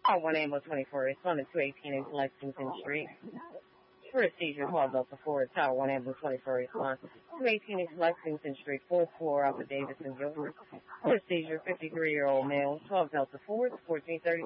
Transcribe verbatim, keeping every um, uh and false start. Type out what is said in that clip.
Call one ambulance twenty-four responded to eighteen East Lexington Street. For a seizure, call Delta four, Tower one ambulance twenty-four response to eighteen East Lexington Street, fourth floor, off of Davidson Guilford. For a seizure, fifty-three-year-old male, twelve Delta four, fourteen thirty.